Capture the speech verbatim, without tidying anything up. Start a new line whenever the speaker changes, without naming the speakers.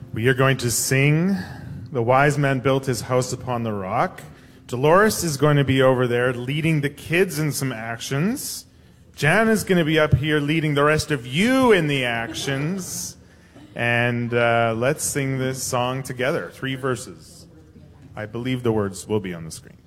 We are going to sing The Wise Man Built His House Upon the Rock. Dolores is going to be over there leading the kids in some actions. Jan is going to be up here leading the rest of you in the actions. And uh, let's sing this song together. Three verses. I believe the words will be on the screen.